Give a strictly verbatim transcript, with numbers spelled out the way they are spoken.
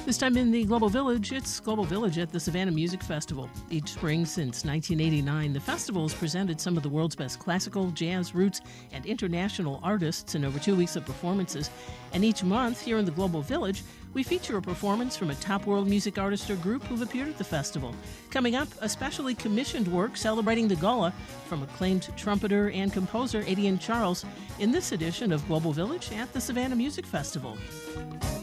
This time in the Global Village, it's Global Village at the Savannah Music Festival. Each spring since nineteen eighty-nine, the festival has presented some of the world's best classical, jazz, roots, and international artists in over two weeks of performances. And each month, here in the Global Village, we feature a performance from a top world music artist or group who've appeared at the festival. Coming up, a specially commissioned work celebrating the gala from acclaimed trumpeter and composer Adrian Charles in this edition of Global Village at the Savannah Music Festival.